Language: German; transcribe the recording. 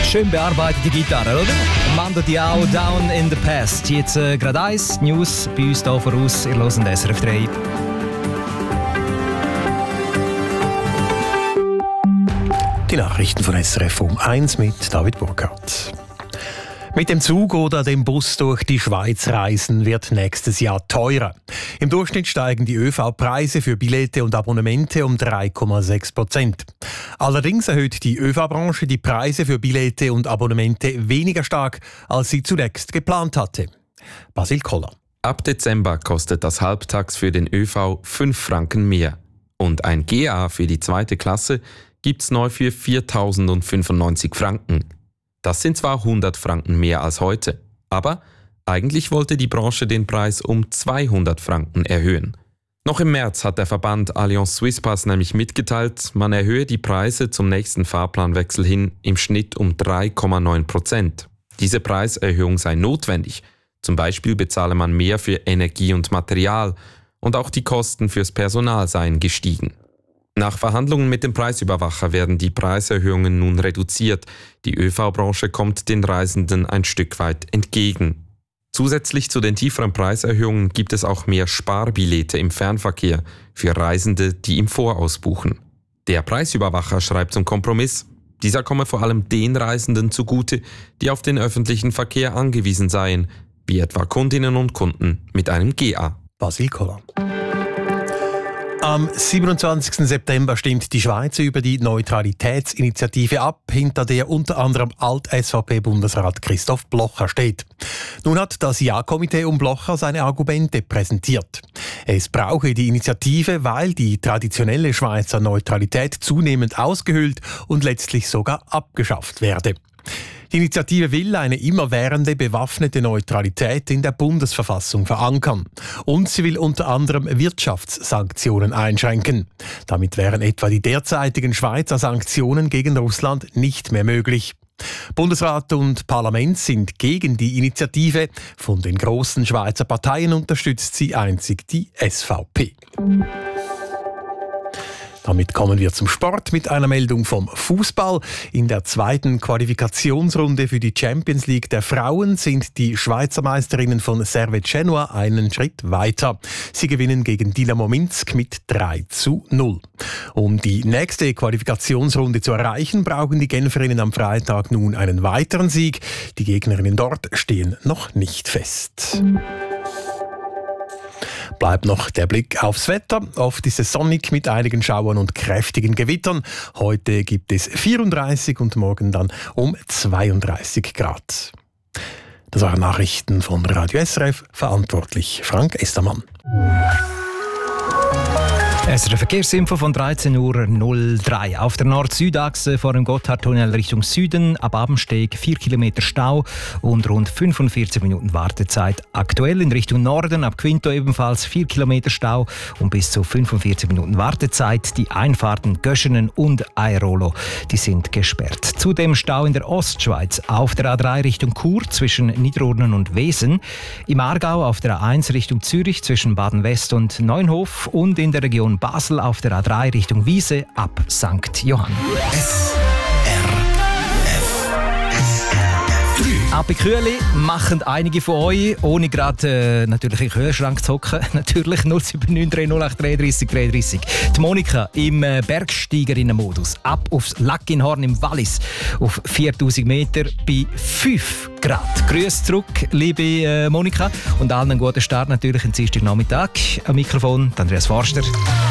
schön bearbeitete Gitarre, oder? Mando Diao, Down in the Past. Jetzt gerade 1 News bei uns hier voraus. Ihr hört SRF 3. Die Nachrichten von SRF um 1 mit David Burkhardt. Mit dem Zug oder dem Bus durch die Schweiz reisen wird nächstes Jahr teurer. Im Durchschnitt steigen die ÖV-Preise für Billette und Abonnemente um 3,6%. Allerdings erhöht die ÖV-Branche die Preise für Billette und Abonnemente weniger stark, als sie zunächst geplant hatte. Basil Koller. Ab Dezember kostet das Halbtags für den ÖV 5 Franken mehr. Und ein GA für die 2. Klasse gibt's neu für 4.095 Franken. Das sind zwar 100 Franken mehr als heute, aber eigentlich wollte die Branche den Preis um 200 Franken erhöhen. Noch im März hat der Verband Allianz Swisspass nämlich mitgeteilt, man erhöhe die Preise zum nächsten Fahrplanwechsel hin im Schnitt um 3,9%. Diese Preiserhöhung sei notwendig. Zum Beispiel bezahle man mehr für Energie und Material und auch die Kosten fürs Personal seien gestiegen. Nach Verhandlungen mit dem Preisüberwacher werden die Preiserhöhungen nun reduziert. Die ÖV-Branche kommt den Reisenden ein Stück weit entgegen. Zusätzlich zu den tieferen Preiserhöhungen gibt es auch mehr Sparbillette im Fernverkehr für Reisende, die im Voraus buchen. Der Preisüberwacher schreibt zum Kompromiss, dieser komme vor allem den Reisenden zugute, die auf den öffentlichen Verkehr angewiesen seien, wie etwa Kundinnen und Kunden mit einem GA. Basil Koller. Am 27. September stimmt die Schweiz über die Neutralitätsinitiative ab, hinter der unter anderem Alt-SVP-Bundesrat Christoph Blocher steht. Nun hat das Ja-Komitee um Blocher seine Argumente präsentiert. Es brauche die Initiative, weil die traditionelle Schweizer Neutralität zunehmend ausgehöhlt und letztlich sogar abgeschafft werde. Die Initiative will eine immerwährende bewaffnete Neutralität in der Bundesverfassung verankern. Und sie will unter anderem Wirtschaftssanktionen einschränken. Damit wären etwa die derzeitigen Schweizer Sanktionen gegen Russland nicht mehr möglich. Bundesrat und Parlament sind gegen die Initiative. Von den großen Schweizer Parteien unterstützt sie einzig die SVP. Damit kommen wir zum Sport mit einer Meldung vom Fußball. In der 2. Qualifikationsrunde für die Champions League der Frauen sind die Schweizer Meisterinnen von Servette Genua einen Schritt weiter. Sie gewinnen gegen Dinamo Minsk mit 3:0. Um die nächste Qualifikationsrunde zu erreichen, brauchen die Genferinnen am Freitag nun einen weiteren Sieg. Die Gegnerinnen dort stehen noch nicht fest. Bleibt noch der Blick aufs Wetter. Oft ist es sonnig mit einigen Schauern und kräftigen Gewittern. Heute gibt es 34 und morgen dann um 32 Grad. Das waren Nachrichten von Radio SRF, verantwortlich Frank Estermann. SRF Verkehrsinfo von 13:03 Uhr. Auf der Nord-Süd-Achse vor dem Gotthardtunnel Richtung Süden, ab Abendsteg 4 Kilometer Stau und rund 45 Minuten Wartezeit. Aktuell in Richtung Norden, ab Quinto ebenfalls 4 Kilometer Stau und bis zu 45 Minuten Wartezeit. Die Einfahrten Göschenen und Airolo, die sind gesperrt. Zudem Stau in der Ostschweiz auf der A3 Richtung Chur zwischen Niederurnen und Wesen. Im Aargau auf der A1 Richtung Zürich zwischen Baden-West und Neunhof und in der Region Basel auf der A3 Richtung Wiese ab St. Johann. Ab Kühle machen einige von euch, ohne gerade natürlich in den Kühlschrank zu hocken. Natürlich 079 08 33 33. Die Monika im Bergsteigerinnenmodus. Ab aufs Lackinhorn im Wallis auf 4000 Meter bei 5 Grad. Grüß zurück, liebe Monika. Und allen einen guten Start natürlich am Dienstagnachmittag. Am Mikrofon Andreas Forster.